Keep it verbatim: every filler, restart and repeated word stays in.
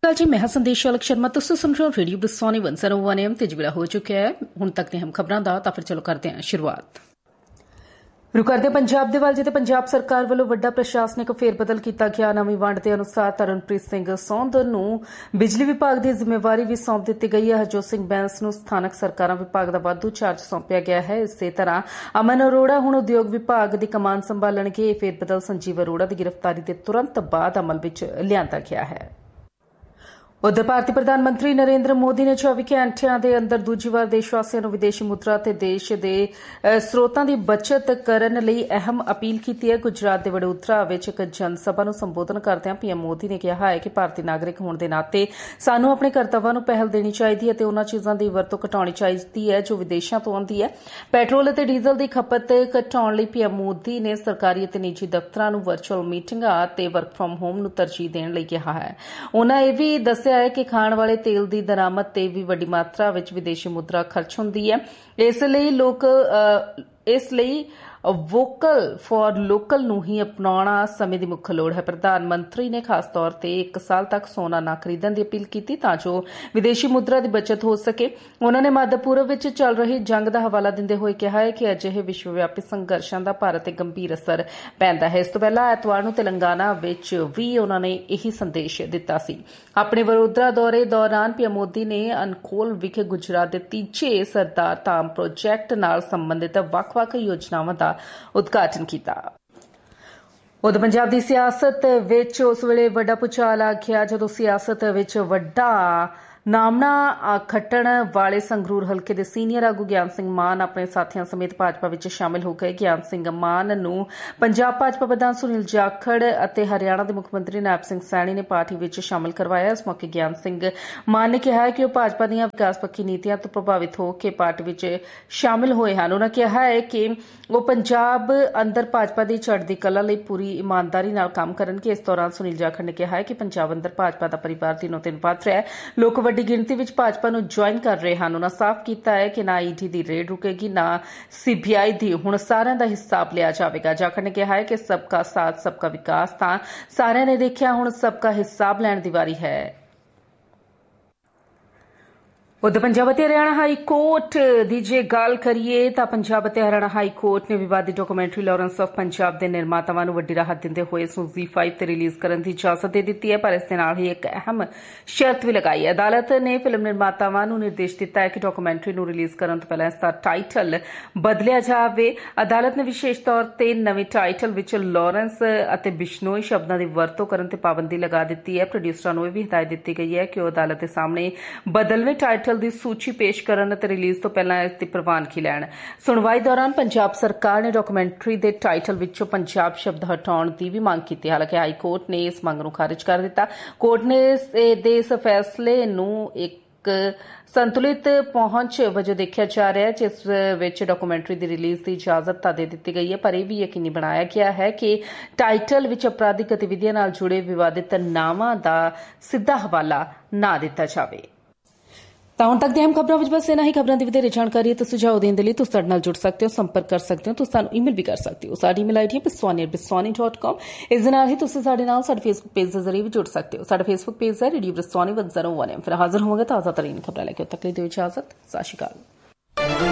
जी मैं संदेश चालक शर्मा तुम सुन रहे हो radio ब्रिस्टॉनी one zero one M ते जिबड़ा हो चुका है हुण तक ने हम खबरां दा तां फिर चलो करते हैं शुरुआत। रुक करते पंजाब दे वाल जिते पंजाब सरकार वालों वड्डा प्रशासनिक फेरबदल किया गया। नवीं वंड के अनुसार तरनप्रीत सिंह सौंध नूं बिजली विभाग की जिम्मेवारी भी सौंप दी गई है। हरजोत सिंह बैंस नूं स्थानक सरकारां विभाग का वाधू चार्ज सौंपिया गया है। इसे तरह अमन अरोड़ा हुण उद्योग विभाग की कमान संभालणगे। फेरबदल संजीव अरोड़ा की गिरफ्तारी के तुरंत बाद अमल विच लिआंदा गया है। उधर भारतीय प्रधानमंत्री नरेंद्र मोदी ने चौबी घंटिया के अंदर दूजी बार देशवासियों को विदेशी मुद्रा ते देश के स्रोतों की बचत करने लई अहम अपील की है। गुजरात के वडोदरा विच एक जनसभा को संबोधन करदे पीएम मोदी ने कहा है कि भारतीय नागरिक होने के नाते सानू अपने कर्तव्यों को पहल देनी चाहिए और उन्होंने चीज़ों की वरतों घटानी चाहिए है जो विदेशों तो आती है। पेट्रोल और डीजल की खपत घटाने लई पीएम मोदी ने सरकारी और निजी दफ्तरों को वर्चुअल मीटिंगां ते वर्क फ्रॉम होम को तरजीह देने लई कहा है। उन्होंने यह भी दस्सिया है कि खाण वाले तेल की दरामद ते भी वड्डी मात्रा विच विदेशी मुद्रा खर्च हुंदी है। इसलिए लोग इसलिए वोकल फॉर लोकल नूं ही अपनाउणा समय की मुख लोड़ है। प्रधानमंत्री ने खास तौर पर एक साल तक सोना न खरीदण की अपील की तां जो विदेशी मुद्रा की बचत हो सके। उन्होंने मध्य पूर्व विच चल रही जंग का हवाला दिंदे होए कहा है कि अजिहे विश्वव्यापी संघर्षां दा भारत ते गंभीर असर पैंदा है। इस तों पहला ऐतवार नूं तेलंगाना विच भी उन्होंने यही संदेश दिता सी। अपने वडोदरा दौरे दौरान पीएम मोदी ने अनकोल विखे गुजरात के तीजे सरदार धाम प्रोजैक्ट नाल संबंधित वख-वख योजनावां दा उद्घाटन किया। उधर पंजाब की सियासत विच उस वेले वड्डा भूचाल आ गया जदों सियासत विच वड्डा नामना खट्टण वाले संगरूर हल्के के सीनियर आगू ज्ञान सिंह मान अपने साथियों समेत भाजपा विच शामिल हो गए। ज्ञान सिंह मान नूं पंजाब भाजपा प्रधान सुनील जाखड़ और हरियाणा के मुख्यमंत्री नायब सिंह सैनी ने पार्टी विच शामिल करवाया। इस मौके ज्ञान सिंह मान ने कहा कि वह भाजपा दीआं विकास पक्खी नीतियां तो प्रभावित होकर पार्टी विच शामिल होए हैं। उन्होंने कहा है कि वह पंजाब अंदर भाजपा की चढ़दी कला लई पूरी ईमानदारी नाल काम करनगे। इस दौरान सुनील जाखड़ ने कहा है कि पंजाब अंदर भाजपा का परिवार दिनों दिन वध रहा है। लोग वड्डी गिणती विच भाजपा नूं ज्वाइन कर रहे हैं। उन्होंने साफ किया है कि ना ईडी की रेड रुकेगी ना सीबीआई की। हुण सारिआं दा हिसाब लिया जाएगा। जाखड़ ने कहा है कि सबका साथ सबका विकास तां सारिआं ने देखिया, हुण सबका हिसाब लैण दी वारी है। उधर पंजाब ते हरियाणा हाई कोर्ट की जे गल करिए तां पंजाब ते हरियाणा हाई कोर्ट ने विवादित डॉक्यूमेंटरी लॉरेंस ऑफ पंजाब के निर्मातावां नूं वड्डी राहत दिंदे होए इस नूं ज़ी फाइव ते रिलीज़ करन दी इजाजत दे दित्ती है, पर इस दे नाल ही एक अहम शर्त भी लगाई है। अदालत ने फिल्म निर्मातावां नूं निर्देश दिता है कि डॉक्यूमेंटरी नूं रिलीज़ करन तों पहलां इसदा टाइटल बदलिया जावे। अदालत ने विशेष तौर ते नवें टाइटल विच लॉरेंस अते बिश्नोई शब्दां दी वरतों करन ते पाबंदी लगा दित्ती है। प्रोड्यूसरां नूं भी हिदायत दित्ती गई है कि वह अदालत के सामने बदलवें टाइटल दी सूची पेश करन ते रिलीज़ तो पहला इसकी प्रवानगी लैण। सुनवाई दौरान पंजाब सरकार ने डॉक्यूमेंटरी के टाइटल विचों पंजाब शब्द हटाउण की भी मांग की। हालांकि हाई कोर्ट ने इस मांग नूं खारिज कर दिता। कोर्ट ने इस फैसले नूं एक संतुलित पहुंच वजों देखा जा रहा है जिस विच डॉक्यूमेंटरी की रिलीज़ की इजाजत तां दे दित्ती गई है, पर यह भी यकीनी बनाया गया है कि टाइटल विच आपराधिक गतिविधियां नाल जुड़े विवादित नावां दा सीधा हवाला ना दिता जावे। ਤਾਂ ਹੁਣ ਤੱਕ ਦੀਆਂ ਖਬਰਾਂ ਵਿੱਚ ਬਸ ਇਹਨਾਂ ਹੀ ਖਬਰਾਂ ਦੀ ਵਧੇਰੇ ਜਾਣਕਾਰੀ ਅਤੇ ਸੁਝਾਅ ਦੇਣ ਦੇ ਲਈ ਤੁਸੀਂ ਸਾਡੇ ਨਾਲ ਜੁੜ ਸਕਦੇ ਹੋ, ਸੰਪਰਕ ਕਰ ਸਕਦੇ ਹੋ। ਤੁਸੀਂ ਸਾਨੂੰ ਈਮੇਲ ਵੀ ਕਰ ਸਕਦੇ ਹੋ। ਸਾਡੀ ਈਮੇਲ ਆਈਡੀ ਹੈ ਬਿਸਵਾਨੀ ਐਟ ਬਿਸਵਾਨੀ ਡਾਟ ਕਾਮ। ਇਸ ਦੇ ਨਾਲ ਹੀ ਤੁਸੀਂ ਸਾਡੇ ਨਾਲ ਸਾਡੇ ਫੇਸਬੁੱਕ ਪੇਜ ਦੇ ਜ਼ਰੀਏ ਵੀ ਜੁੜ ਸਕਦੇ ਹੋ। ਸਾਡਾ ਫੇਸਬੁੱਕ ਪੇਜ ਹੈ radio ਬਿਸਵਾਨੀ one zero one M. ਫਿਰ ਹਾਜ਼ਰ ਹੋਵਾਂਗੇ ਤਾਜ਼ਾ ਤਰੀਨ ਖਬਰਾਂ ਲੈ ਕੇ। ਉਦ ਤੱਕ ਲਈ ਦਿਓ ਇਜਾਜ਼ਤ। ਸਤਿ ਸ਼੍ਰੀ ਅਕਾਲ।